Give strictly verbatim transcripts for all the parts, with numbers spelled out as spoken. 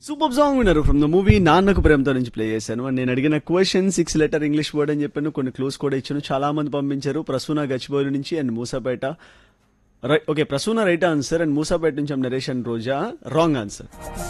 Super song విన్నారు from the movie Nannaku Prematho నుంచి play చేశాను అండ్ నేను అడిగిన question six letter English word అని చెప్పాను. కొన్ని క్లూస్ కూడా ఇచ్చాను. చాలా మంది పంపించారు. ప్రసూన గచ్చిబౌలి నుంచి and Moosapet right. Okay, Prasuna right answer and Moosapet నుంచి Naresh and Roja wrong answer.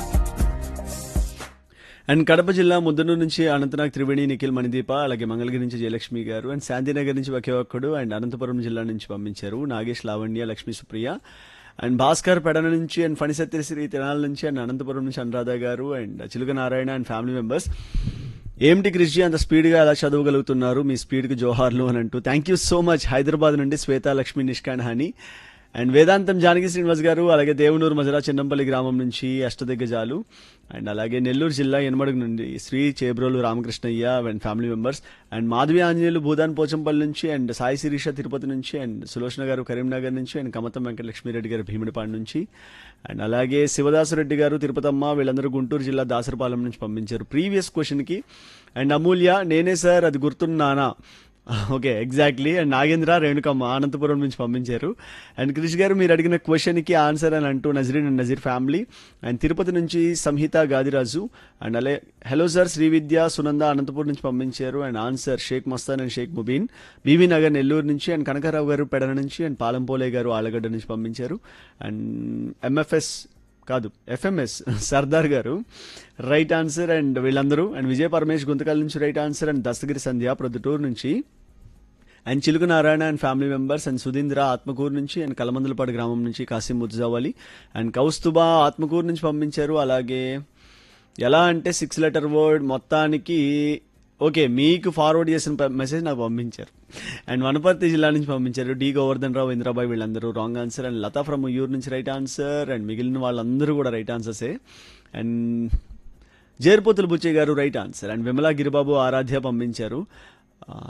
And Kadapa జిల్లా ముద్దనూరు నుంచి అనంతనాగ్ త్రివేణి నిఖిల్ మణిదీప, అలాగే మంగళగిరి నుంచి జయలక్ష్మి గారు అండ్ శాంతినగర్ నుంచి ఒకే ఒక్కడు అండ్ అనంతపురం జిల్లా నుంచి పంపించారు నాగేష్, లావణ్య, లక్ష్మీ, సుప్రియ అండ్ భాస్కర్ పెడన నుంచి అండ్ ఫణి సత్యశ్రీ తినాల నుంచి అండ్ అనంతపురం నుంచి అనురాధ గారు అండ్ చిలుక నారాయణ అండ్ ఫ్యామిలీ మెంబర్స్. ఏమిటి క్రిష్జీ అంత స్పీడ్గా ఎలా చదవగలుగుతున్నారు, మీ స్పీడ్కి జోహార్లు అని అంటూ thank you so much. Hyderabad నుండి శ్వేత, లక్ష్మి, నిష్కాన్, హనీ అండ్ వేదాంతం జానకి శ్రీనివాస్ గారు, అలాగే దేవునూరు మజరా చిన్నంపల్లి గ్రామం నుంచి అష్టదిగ్గజాలు అండ్ అలాగే నెల్లూరు జిల్లా ఎనమడుగు నుండి Shri Chebrolu Ramakrishnaiah and family members and Madhavi Anjaneyulu Bhoodan Pochampally నుంచి అండ్ సాయి శిరీష తిరుపతి నుంచి అండ్ సులోచన గారు కరీంనగర్ నుంచి అండ్ కమతం వెంకటలక్ష్మిరెడ్డి గారు భీముడిపాడు నుంచి అండ్ అలాగే శివదాసురెడ్డి గారు తిరుపతమ్మ వీళ్ళందరూ గుంటూరు జిల్లా దాసరపాలెం నుంచి పంపించారు ప్రీవియస్ క్వశ్చన్కి. అండ్ అమూల్య నేనే సార్ అది గుర్తున్నానా, okay exactly. And Nagendra Renukamma Anantapuram నుంచి పంపించారు. అండ్ క్రిష్ గారు మీరు అడిగిన క్వశ్చన్కి ఆన్సర్ అని అంటూ Nazreen and Nazir family and Tirupati నుంచి సంహిత గాదిరాజు అండ్ అలాగే హలో సార్ శ్రీవిద్య సునంద అనంతపురం నుంచి పంపించారు. And answer Sheikh Mastan and Sheikh Mubeen BV Nagar Nellore నుంచి అండ్ కనకారావు గారు పెడన నుంచి అండ్ పాలంపోలే గారు ఆలగడ్డ నుంచి పంపించారు. అండ్ ఎంఎఫ్ఎస్ కాదు ఎఫ్ఎంఎస్ సర్దార్ గారు రైట్ ఆన్సర్ అండ్ వీళ్ళందరూ అండ్ విజయ పరమేష్ గుంతకల్ నుంచి రైట్ ఆన్సర్ అండ్ దస్తగిరి సంధ్య ప్రొద్దుటూరు నుంచి అండ్ చిలుక Narayana and family members and Sudhindra Atmakur నుంచి అండ్ కలమందలపాడు గ్రామం నుంచి కాసిం ముజ్జావాలి అండ్ కౌస్తుబా ఆత్మకూరు నుంచి పంపించారు. అలాగే ఎలా అంటే సిక్స్ లెటర్ వర్డ్ మొత్తానికి ఓకే మీకు ఫార్వర్డ్ చేసిన మెసేజ్ నాకు పంపించారు. అండ్ వనపర్తి జిల్లా నుంచి పంపించారు డి గోవర్ధన్ రావు, ఇంద్రాబాయ్ వీళ్ళందరూ wrong answer and Lata from your నుంచి రైట్ ఆన్సర్ అండ్ మిగిలిన వాళ్ళందరూ కూడా రైట్ ఆన్సర్సే. అండ్ జేర్పోతుల బుచ్చయ్య గారు right answer and Vimala Giribabu ఆరాధ్య పంపించారు.